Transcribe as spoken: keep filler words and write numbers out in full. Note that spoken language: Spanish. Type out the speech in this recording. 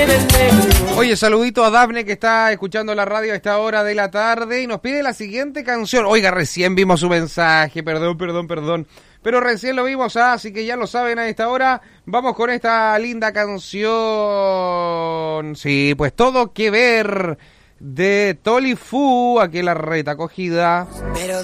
Oye, saludito a Dafne que está escuchando la radio a esta hora de la tarde y nos pide la siguiente canción. Oiga, recién vimos su mensaje, perdón, perdón, perdón. Pero recién lo vimos, ¿ah? Así que ya lo saben a esta hora. Vamos con esta linda canción. Sí, pues Todo que ver de Toli Fu, aquí la reta cogida. Pero